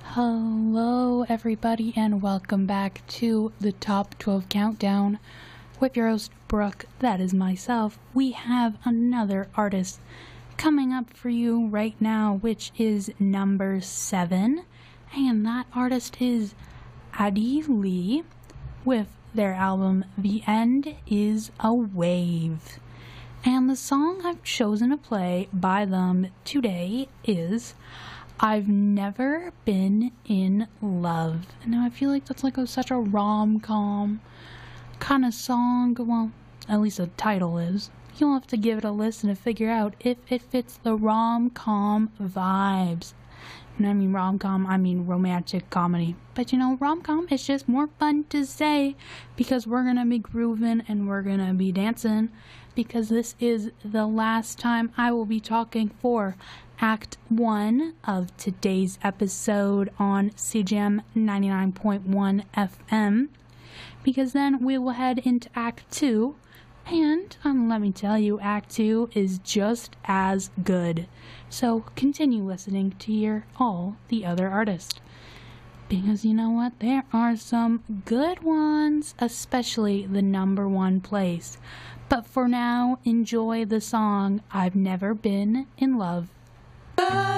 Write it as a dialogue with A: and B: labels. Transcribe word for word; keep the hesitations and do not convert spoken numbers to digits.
A: Hello everybody and welcome back to the Top twelve Countdown with your host Brooke, that is myself. We have another artist coming up for you right now, which is number seven, and that artist is Adi Lee with their album The End Is a Wave. And the song I've chosen to play by them today is I've Never Been in Love. Now I feel like that's like a, such a rom-com kind of song. Well, at least the title is. You'll have to give it a listen to figure out if it fits the rom-com vibes. And I mean rom-com, I mean romantic comedy. But you know, rom-com is just more fun to say because we're gonna be grooving and we're gonna be dancing, because this is the last time I will be talking for Act one of today's episode on C J M ninety-nine point one F M, because then we will head into Act two, and um, let me tell you, Act two is just as good. So continue listening to hear all the other artists, because you know what, there are some good ones, especially the number one place. But for now, enjoy the song I've Never Been in Love.